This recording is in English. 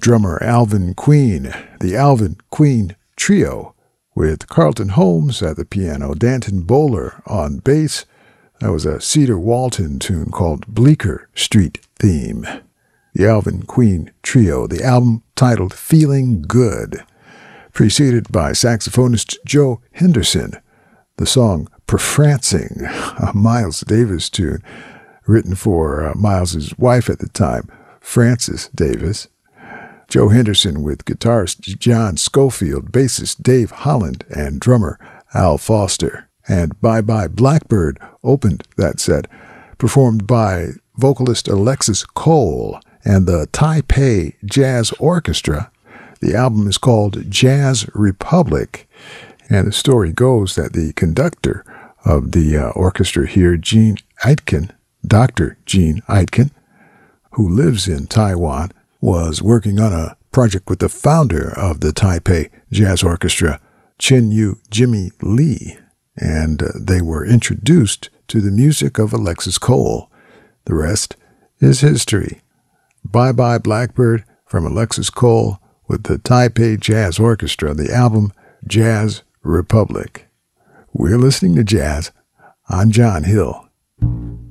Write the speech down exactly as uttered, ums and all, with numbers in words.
drummer Alvin Queen, the Alvin Queen Trio, with Carlton Holmes at the piano, Danton Bowler on bass. That was a Cedar Walton tune called Bleecker Street Theme. The Alvin Queen Trio, the album titled Feeling Good, preceded by saxophonist Joe Henderson. The song Prefrancing, a Miles Davis tune, written for uh, Miles's wife at the time, Frances Davis. Joe Henderson with guitarist John Schofield, bassist Dave Holland, and drummer Al Foster. And Bye Bye Blackbird opened that set, performed by vocalist Alexis Cole and the Taipei Jazz Orchestra. The album is called Jazz Republic, and the story goes that the conductor of the uh, orchestra here, Gene Aitken, Doctor Gene Aitken, who lives in Taiwan, was working on a project with the founder of the Taipei Jazz Orchestra, Chen-Yu Jimmy Lee, and uh, they were introduced to the music of Alexis Cole. The rest is history. Bye Bye Blackbird from Alexis Cole with the Taipei Jazz Orchestra, the album Jazz Republic. We're listening to jazz. I'm John Hill.